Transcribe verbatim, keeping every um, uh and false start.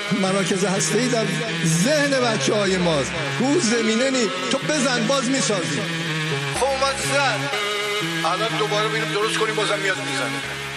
مراکز هسته‌ای در ذهن بچه های ماست. رو زمینه نی تو بزن باز میسازی. خب اومد زد، الان دوباره میریم درست کنیم بازم میاد میزنه.